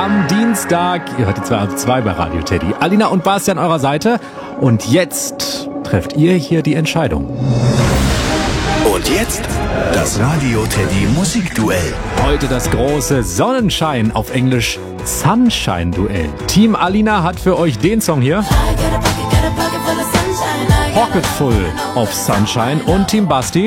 am Dienstag. Ihr hört die 2 auf 2 bei Radio Teddy. Alina und Basti an eurer Seite. Und jetzt trefft ihr hier die Entscheidung. Und jetzt das Radio Teddy Musikduell. Heute das große Sonnenschein, auf Englisch Sunshine-Duell. Team Alina hat für euch den Song hier. Pocket Full of Sunshine. Und Team Basti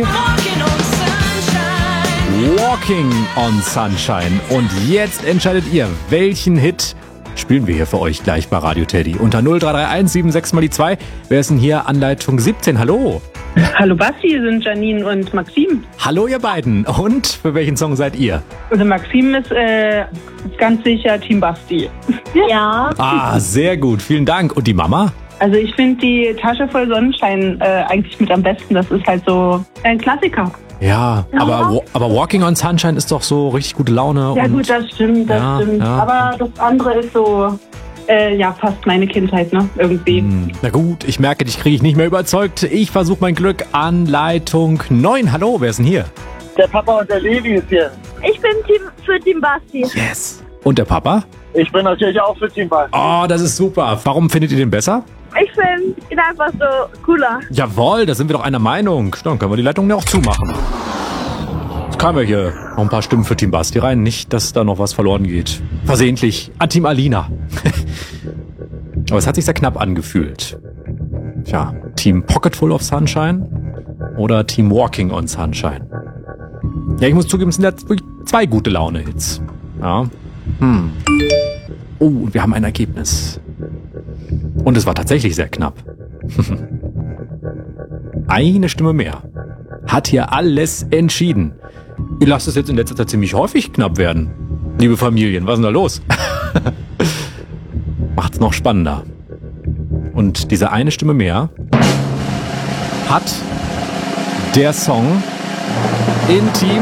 Walking on Sunshine. Und jetzt entscheidet ihr, welchen Hit spielen wir hier für euch gleich bei Radio Teddy. Unter 0331 76 mal die 2. Wer ist denn hier an Leitung 17? Hallo. Hallo Basti, hier sind Janine und Maxim. Hallo ihr beiden. Und für welchen Song seid ihr? Also Maxim ist ganz sicher Team Basti. Ja. Ah, sehr gut. Vielen Dank. Und die Mama? Also ich finde die Tasche voll Sonnenschein eigentlich mit am besten. Das ist halt so ein Klassiker. Ja, aber Walking on Sunshine ist doch so richtig gute Laune. Ja und gut, das stimmt. Ja. Aber das andere ist so, fast meine Kindheit, ne? Irgendwie. Na gut, ich merke, dich kriege ich nicht mehr überzeugt. Ich versuche mein Glück an Leitung 9. Hallo, wer ist denn hier? Der Papa und der Levi ist hier. Ich bin für Team Basti. Yes. Und der Papa? Ich bin natürlich auch für Team Basti. Oh, das ist super. Warum findet ihr den besser? Ich finde ihn einfach so cooler. Jawohl, da sind wir doch einer Meinung. Dann können wir die Leitung ja auch zumachen. Jetzt kamen wir hier noch ein paar Stimmen für Team Basti rein. Nicht, dass da noch was verloren geht. Versehentlich an Team Alina. Aber es hat sich sehr knapp angefühlt. Tja, Team Pocket Full of Sunshine oder Team Walking on Sunshine? Ja, ich muss zugeben, es sind jetzt wirklich 2 gute Laune-Hits. Ja. Oh, und wir haben ein Ergebnis. Und es war tatsächlich sehr knapp. Eine Stimme mehr. Hat hier alles entschieden. Ihr lasst es jetzt in letzter Zeit ziemlich häufig knapp werden. Liebe Familien, was ist denn da los? Macht's noch spannender. Und diese eine Stimme mehr hat der Song in Team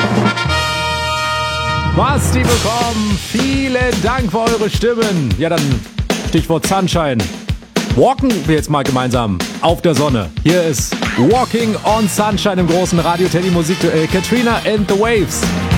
Basti bekommen. Vielen Dank für eure Stimmen. Ja, dann Stichwort Sunshine. Walken wir jetzt mal gemeinsam auf der Sonne. Hier ist Walking on Sunshine im großen Radio Teddy Musikduell. Katrina and the Waves.